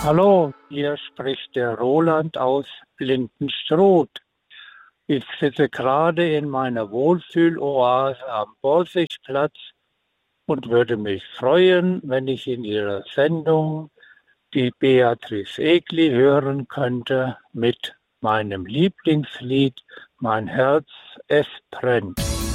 Hallo, hier spricht der Roland aus Blindenstruth. Ich sitze gerade in meiner Wohlfühloase am Borsigplatz und würde mich freuen, wenn ich in Ihrer Sendung die Beatrice Egli hören könnte mit meinem Lieblingslied Mein Herz, es brennt.